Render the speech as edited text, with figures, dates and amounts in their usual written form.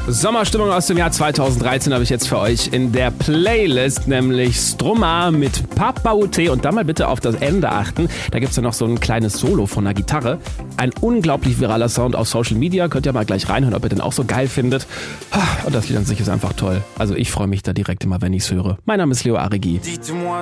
Sommerstimmung aus dem Jahr 2013 habe ich jetzt für euch in der Playlist, nämlich Stromae mit Papa Ute. Und da mal bitte auf das Ende achten. Da gibt es ja noch so ein kleines Solo von der Gitarre. Ein unglaublich viraler Sound auf Social Media. Könnt ihr mal gleich reinhören, ob ihr den auch so geil findet. Und das Lied an sich ist einfach toll. Also ich freue mich da direkt immer, wenn ich es höre. Mein Name ist Leo Arigi.